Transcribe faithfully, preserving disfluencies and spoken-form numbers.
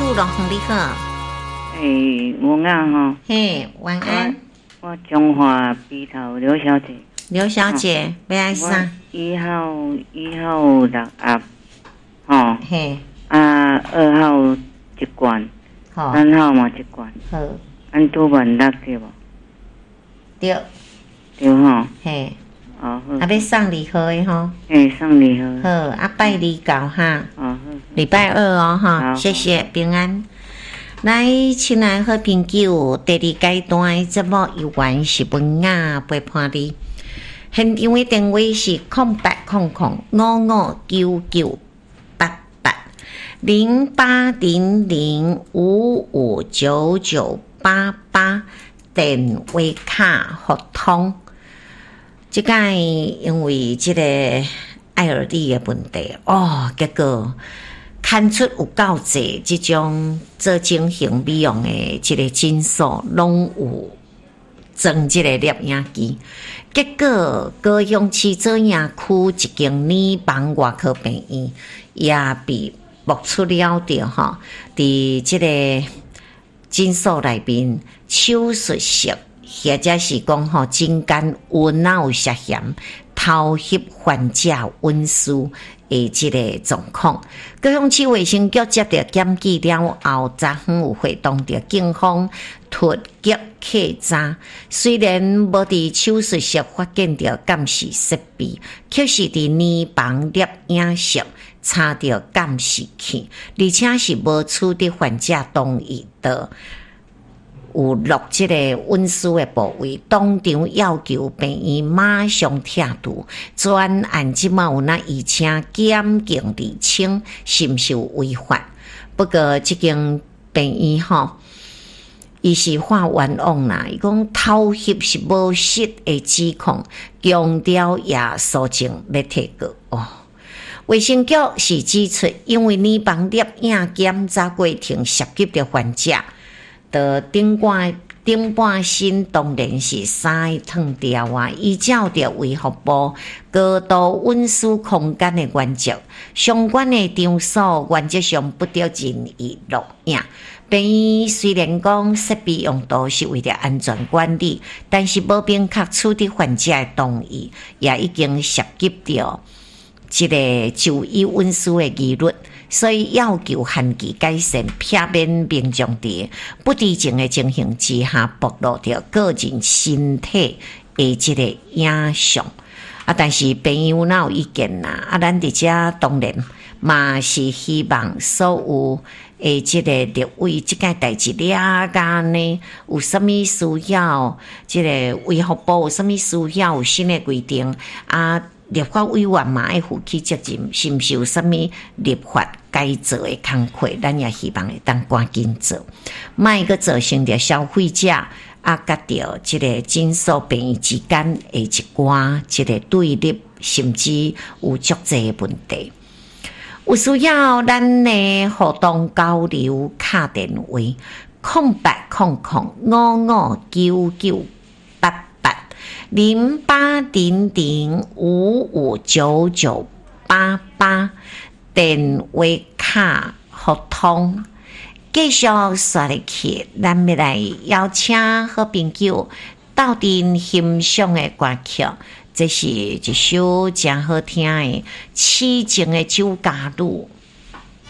老兄你好。 诶，我啊吼， 嘿，晚安。 我我中华鼻头刘小姐。 刘小姐，要爱啥？ 一号一号六盒，吼。 嘿。 啊，二号一罐， 好。 三号嘛一罐。 好。 按拄万六对无？ 对。 对吼。 嘿。 哦好。 啊，要送礼盒的吼。 嘿，送礼盒。 好，啊拜二到哈。 哦好。 礼拜二哦哈，谢谢平安。来，亲爱好朋友，第二阶段节目有关是文雅陪伴你。现场的电话是空八空空五五九九八八零八零零五五九九八八电话卡互通。即个因为即个爱尔蒂的问题哦，结果看出有够济即种做整形美容的即个诊所，拢有装即个摄影机。结果高雄市左营区一间年房外科病院也被爆出了着吼，伫即个诊所内面手术室，或者是讲吼诊间温啊有涉嫌偷翕患者温书的即个状况。高雄市卫生局接到检举了后，昨昏有会动着警方突击客查，虽然无伫手术室发现着监视设备，却是伫年房摄影室查着监视器，而且是无取得患者同意的。有录即个温书的部位，当场要求病院马上拆除。专案即马有那医请检警厘清是毋是有违法。不过即间病院吼，伊是话冤枉啦，伊讲偷翕是无实的指控，强调也诉证要提告哦。卫生局是指出，因为年房摄影检查过程涉及的患者。的顶半顶半身当然是三个烫掉啊！依照着卫福部高度温书空间的原则，相关的场所原则上不得任意录影。病院虽然讲设备用途是为了安全管理，但是无明确取得患者的同意，也已经涉及到这个就医温书的议律。所以要求限期改善，避免民众伫不知情的情形之下暴露着个人身体的这个影像啊。但是朋友哪有意见啦？啊，咱伫遮当然嘛是希望所有的这个立委这个代志了解呢，有什么需要？这个卫福部有什么需要？有新的规定啊？立法委员嘛爱负起责任，是毋是有啥物立法该做的工课？咱也希望会当赶紧做，莫个造成着消费者啊，甲着即个诊所病院之间的一寡即个对立，甚至有足济问题。有需要咱的互动交流卡电话空八空空五五九九八八。零八零零五五九九八八电话卡互通，继续说入去，咱要来邀请好朋友斗阵欣赏的歌曲，这是一首真好听的《痴情的酒家女》。